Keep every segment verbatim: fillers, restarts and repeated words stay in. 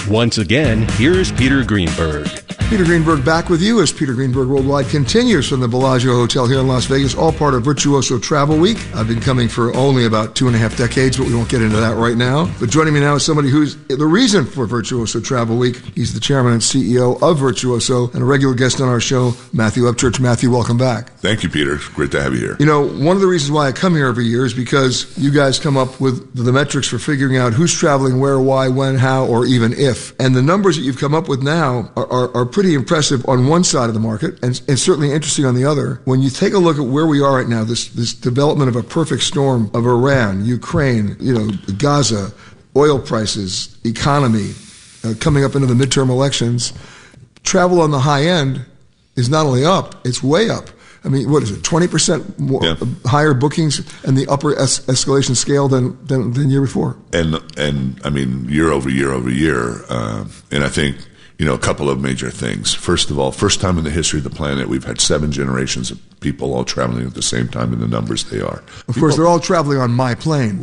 Once again, here's Peter Greenberg. Peter Greenberg back with you as Peter Greenberg Worldwide continues from the Bellagio Hotel here in Las Vegas, all part of Virtuoso Travel Week. I've been coming for only about two and a half decades, but we won't get into that right now. But joining me now is somebody who's the reason for Virtuoso Travel Week. He's the chairman and C E O of Virtuoso and a regular guest on our show, Matthew Upchurch. Matthew, welcome back. Thank you, Peter. Great to have you here. You know, one of the reasons why I come here every year is because you guys come up with the metrics for figuring out who's traveling where, why, when, how, or even if. And the numbers that you've come up with now are, are, are pretty impressive on one side of the market and, and certainly interesting on the other. When you take a look at where we are right now, this, this development of a perfect storm of Iran, Ukraine, you know, Gaza, oil prices, economy, uh, coming up into the midterm elections, travel on the high end is not only up, it's way up. I mean, what is it, twenty percent more yeah. higher bookings and the upper es- escalation scale than, than than year before? And, and I mean, year over year over year. Uh, and I think, you know, a couple of major things. First of all, first time in the history of the planet, we've had seven generations of people all traveling at the same time in the numbers they are. Of people, course, they're all traveling on my plane.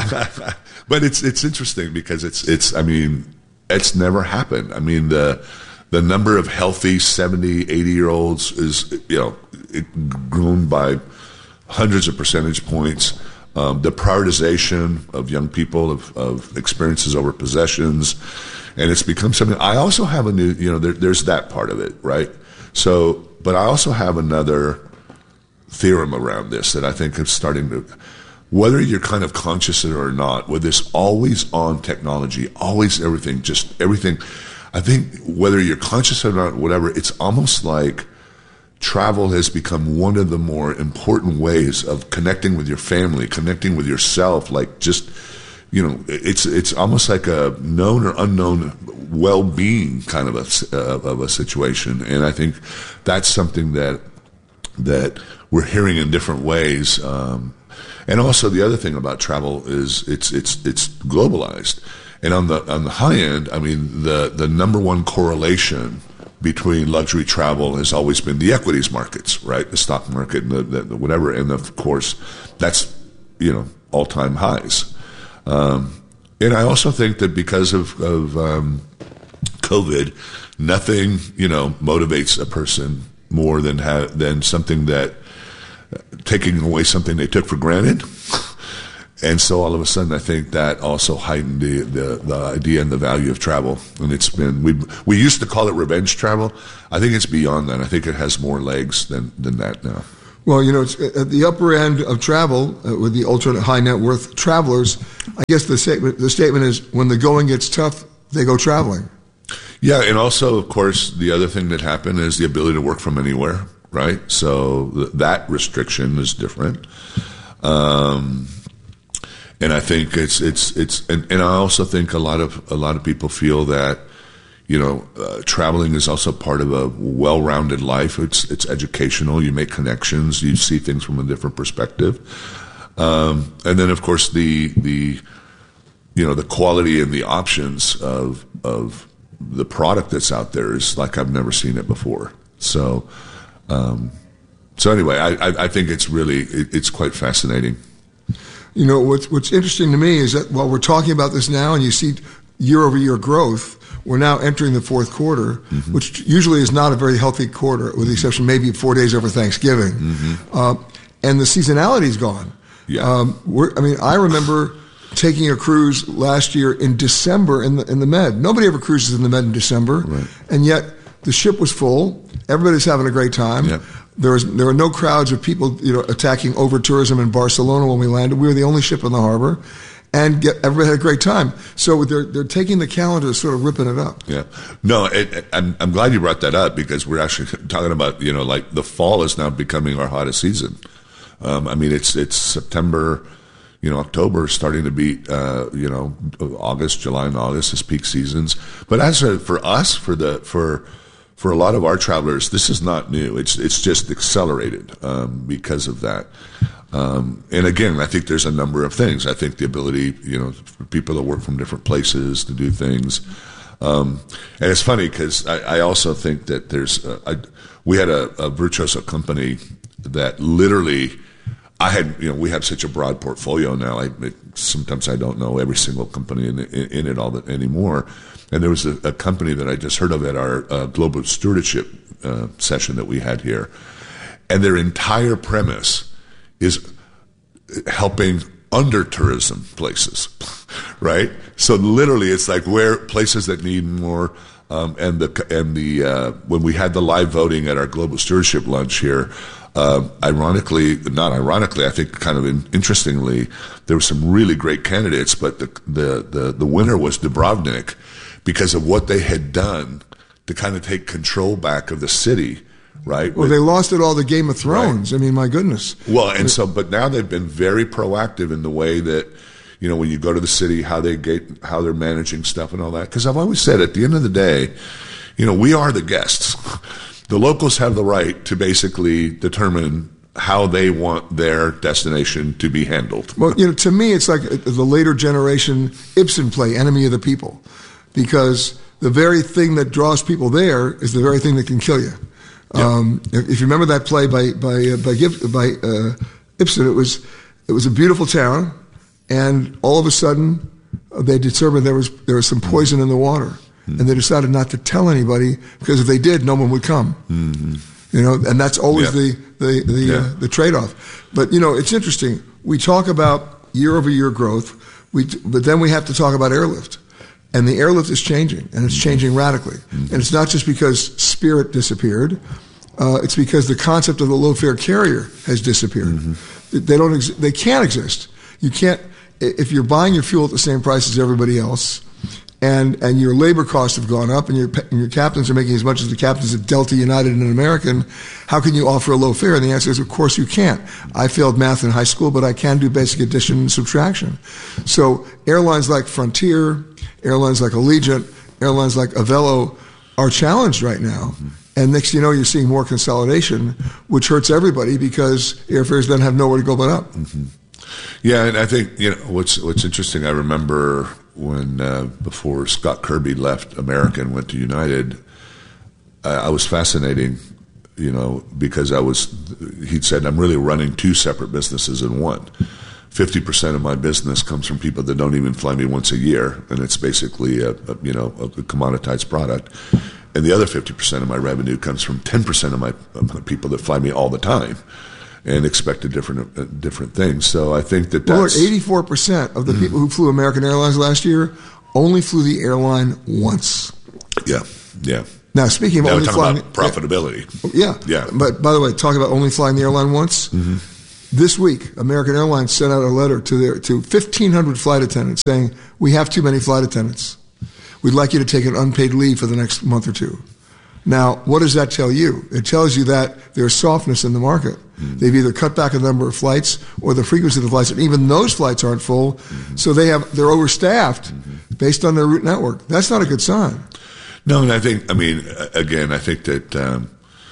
But it's it's interesting because it's, it's I mean, it's never happened. I mean, the the number of healthy seventy, eighty-year-olds is, you know, it grown by hundreds of percentage points. Um, the prioritization of young people of, of experiences over possessions, and it's become something. I also have a new, you know, there, there's that part of it, right? So, but I also have another theorem around this that I think is starting to, whether you're kind of conscious of it or not, with this always on technology, always everything, just everything. I think whether you're conscious of it or not, whatever, it's almost like travel has become one of the more important ways of connecting with your family, connecting with yourself. Like just, you know, it's it's almost like a known or unknown well-being kind of a uh, of a situation. And I think that's something that that we're hearing in different ways. Um, and also the other thing about travel is it's it's it's globalized. And on the on the high end, I mean, the the number one correlation between luxury travel has always been the equities markets, right? The stock market and the, the, the whatever. And of course, that's, you know, all time highs. Um, and I also think that because of, of um, COVID, nothing, you know, motivates a person more than ha- than something that uh, taking away something they took for granted. And so all of a sudden, I think that also heightened the, the, the idea and the value of travel. And it's been, we we used to call it revenge travel. I think it's beyond that. I think it has more legs than, than that now. Well, you know, it's at the upper end of travel uh, with the ultra high net worth travelers. I guess the statement, the statement is when the going gets tough, they go traveling. Yeah. And also, of course, the other thing that happened is the ability to work from anywhere, right? So th- that restriction is different. Um, And I think it's it's it's and, and I also think a lot of a lot of people feel that, you know, uh, traveling is also part of a well-rounded life. It's it's educational. You make connections. You see things from a different perspective. Um, and then, of course, the the you know the quality and the options of of the product that's out there is like I've never seen it before. So um, so anyway, I, I I think it's really it, it's quite fascinating. You know, what's, what's interesting to me is that while we're talking about this now and you see year-over-year growth, we're now entering the fourth quarter, mm-hmm. which usually is not a very healthy quarter, with the exception maybe of four days over Thanksgiving. Mm-hmm. Uh, and the seasonality is gone. Yeah. Um, we're, I mean, I remember taking a cruise last year in December in the, in the Med. Nobody ever cruises in the Med in December. Right. And yet the ship was full. Everybody's having a great time. Yeah. There was there were no crowds of people, you know, attacking over tourism in Barcelona when we landed. We were the only ship in the harbor, and get, everybody had a great time. So they're they're taking the calendar, sort of ripping it up. Yeah, no, it, it, I'm I'm glad you brought that up because we're actually talking about, you know, like the fall is now becoming our hottest season. Um, I mean, it's it's September, you know, October is starting to beat, uh, you know, August, July, and August is peak seasons. But as a, for us, for the for For a lot of our travelers, this is not new. It's it's just accelerated um, because of that. Um, and again, I think there's a number of things. I think the ability, you know, for people to work from different places to do things. Um, and it's funny because I, I also think that there's, uh, I, we had a, a Virtuoso company that literally, I had, you know, we have such a broad portfolio now. I it, sometimes I don't know every single company in, in, in it all that, anymore. And there was a, a company that I just heard of at our uh, global stewardship uh, session that we had here, and their entire premise is helping under tourism places, right? So literally, it's like where places that need more. Um, and the and the uh, when we had the live voting at our global stewardship lunch here, uh, ironically, not ironically, I think kind of in, interestingly, there were some really great candidates, but the the the, the winner was Dubrovnik because of what they had done to kind of take control back of the city. Right. Well, With, they lost it all to Game of Thrones. Right. I mean, my goodness. Well, and so, but now they've been very proactive in the way that, you know, when you go to the city, how they get, how they're managing stuff and all that. Because I've always said, at the end of the day, you know, we are the guests. The locals have the right to basically determine how they want their destination to be handled. Well, you know, to me, it's like the later generation Ibsen play, Enemy of the People, because the very thing that draws people there is the very thing that can kill you. Yeah. Um, if, if you remember that play by by uh, by, by uh, Ibsen, it was it was a beautiful town, and all of a sudden uh, they determined there was there was some poison in the water, mm-hmm. and they decided not to tell anybody because if they did, no one would come. Mm-hmm. You know, and that's always yeah. the the the, yeah. uh, the trade-off. But you know, it's interesting. We talk about year-over-year growth, we but then we have to talk about airlift. And the airlift is changing, and it's changing radically. Mm-hmm. And it's not just because Spirit disappeared; uh, it's because the concept of the low-fare carrier has disappeared. Mm-hmm. They don't. Ex- they can't exist. You can't if you're buying your fuel at the same price as everybody else, and and your labor costs have gone up, and your and your captains are making as much as the captains at Delta, United, and American. How can you offer a low fare? And the answer is, of course, you can't. I failed math in high school, but I can do basic addition and subtraction. So airlines like Frontier, airlines like Allegiant, airlines like Avelo are challenged right now. Mm-hmm. And next you know, you're seeing more consolidation, which hurts everybody because airfares then have nowhere to go but up. Mm-hmm. Yeah, and I think, you know, what's what's interesting, I remember when, uh, before Scott Kirby left America and went to United, uh, I was fascinating, you know, because I was, he'd said, I'm really running two separate businesses in one. fifty percent of my business comes from people that don't even fly me once a year, and it's basically a, a you know a commoditized product. And the other fifty percent of my revenue comes from ten percent of my, of my people that fly me all the time and expect a different uh, different things. So I think that that's... Well, eighty-four percent of the mm-hmm. people who flew American Airlines last year only flew the airline once. Yeah, yeah. Now, speaking of now only we're talking flying... about profitability. Yeah. Yeah. But, by the way, talking about only flying the airline once... Mm-hmm. This week, American Airlines sent out a letter to their to fifteen hundred flight attendants saying, we have too many flight attendants. We'd like you to take an unpaid leave for the next month or two. Now, what does that tell you? It tells you that there's softness in the market. Mm-hmm. They've either cut back the number of flights or the frequency of the flights, and even those flights aren't full, mm-hmm. so they have, they're overstaffed mm-hmm. based on their route network. That's not a good sign. No, and I think, I mean, again, I think that um,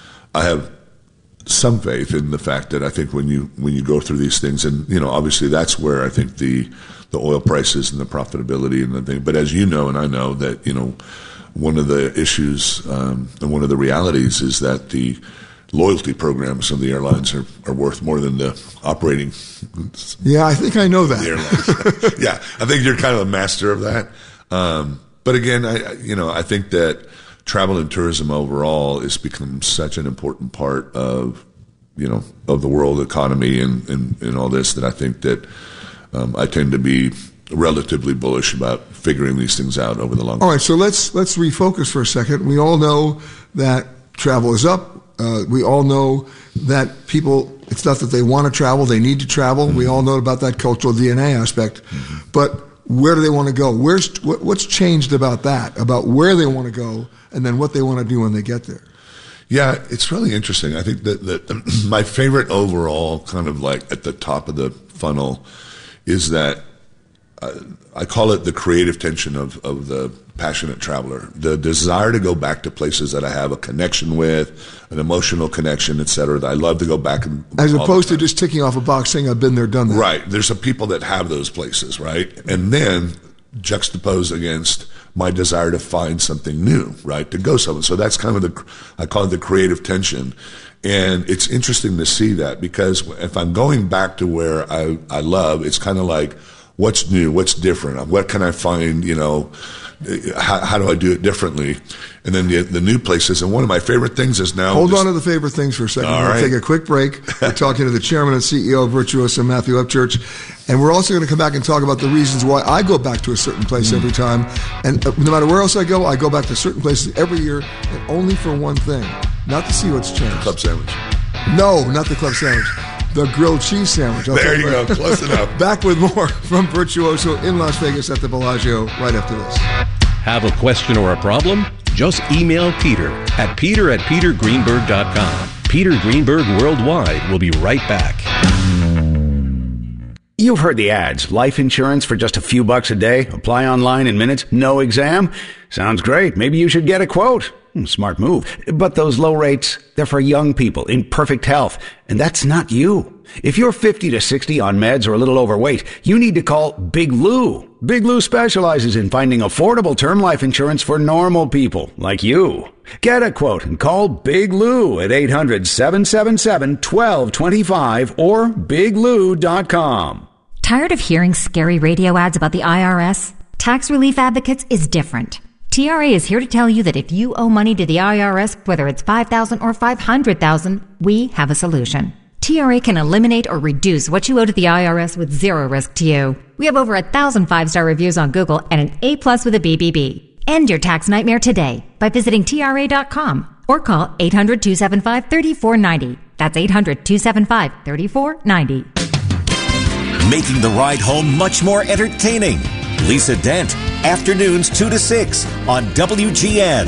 I have some faith in the fact that I think when you when you go through these things, and you know, obviously that's where I think the the oil prices and the profitability and the thing. But as you know, and I know that you know, one of the issues um, and one of the realities is that the loyalty programs of the airlines are, are worth more than the operating. Yeah, I think I know that. The airlines. Yeah, I think you're kind of a master of that. Um, but again, I you know I think that travel and tourism overall has become such an important part of, you know, of the world economy and, and, and all this that I think that um, I tend to be relatively bullish about figuring these things out over the long term. All right, so let's let's refocus for a second. We all know that travel is up. Uh, we all know that people, it's not that they want to travel, they need to travel. Mm-hmm. We all know about that cultural D N A aspect. Mm-hmm. But where do they want to go? Where's what, what's changed about that, about where they want to go, and then what they want to do when they get there? Yeah, it's really interesting. I think that, that my favorite overall, kind of like at the top of the funnel, is that uh, I call it the creative tension of, of the passionate traveler. The desire to go back to places that I have a connection with, an emotional connection, et cetera, that I love to go back and... As opposed to just ticking off a box saying, I've been there, done that. Right. There's some people that have those places, right? And then juxtaposed against my desire to find something new, right? To go somewhere. So that's kind of the, I call it the creative tension. And it's interesting to see that, because if I'm going back to where I, I love, it's kind of like, what's new? What's different? What can I find, you know, how, how do I do it differently? And then the, the new places. And one of my favorite things is now. Hold this, on to the favorite things for a second. All We're right. going to take a quick break. We're talking to the chairman and C E O of Virtuoso, Matthew Upchurch. And we're also going to come back and talk about the reasons why I go back to a certain place mm. every time. And uh, no matter where else I go, I go back to certain places every year, and only for one thing. Not to see what's changed. Club sandwich. No, not the club sandwich. The grilled cheese sandwich. I'll there you go. Close enough. Back with more from Virtuoso in Las Vegas at the Bellagio right after this. Have a question or a problem? Just email Peter at peter at peter greenberg dot com. Peter Greenberg Worldwide will be right back. You've heard the ads. Life insurance for just a few bucks a day. Apply online in minutes. No exam. Sounds great. Maybe you should get a quote. Smart move. But those low rates, they're for young people in perfect health. And that's not you. If you're fifty to sixty on meds or a little overweight, you need to call Big Lou. Big Lou specializes in finding affordable term life insurance for normal people like you. Get a quote and call Big Lou at eight hundred, seven seven seven, one two two five or big lou dot com. Tired of hearing scary radio ads about the I R S? Tax Relief Advocates is different. T R A is here to tell you that if you owe money to the I R S, whether it's five thousand dollars or five hundred thousand dollars, we have a solution. T R A can eliminate or reduce what you owe to the I R S with zero risk to you. We have over a thousand five-star reviews on Google and an A plus with a B B B. End your tax nightmare today by visiting T R A dot com or call eight hundred, two seven five, three four nine zero. That's eight hundred, two seven five, three four nine zero. Making the ride home much more entertaining. Lisa Dent, afternoons two to six on W G N.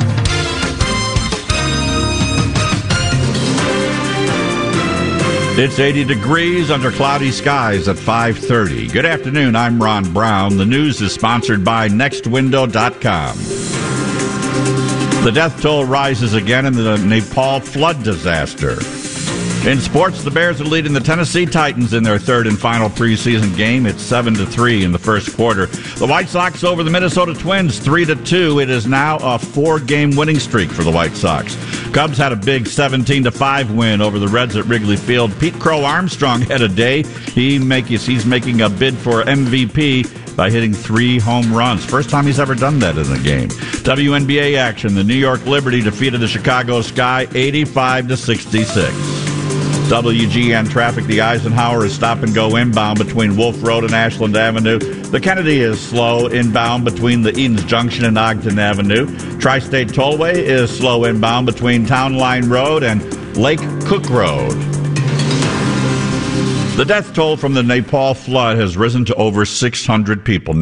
It's eighty degrees under cloudy skies at five thirty. Good afternoon, I'm Ron Brown. The news is sponsored by next window dot com. The death toll rises again in the Nepal flood disaster. In sports, the Bears are leading the Tennessee Titans in their third and final preseason game. It's seven to three in the first quarter. The White Sox over the Minnesota Twins three to two. It is now a four-game winning streak for the White Sox. Cubs had a big seventeen to five win over the Reds at Wrigley Field. Pete Crow Armstrong had a day. He make, he's making a bid for M V P by hitting three home runs. First time he's ever done that in a game. W N B A action. The New York Liberty defeated the Chicago Sky eighty-five to sixty-six. W G N traffic. The Eisenhower is stop and go inbound between Wolf Road and Ashland Avenue. The Kennedy is slow inbound between the Edens Junction and Ogden Avenue. Tri-State Tollway is slow inbound between Town Line Road and Lake Cook Road. The death toll from the Nepal flood has risen to over six hundred people.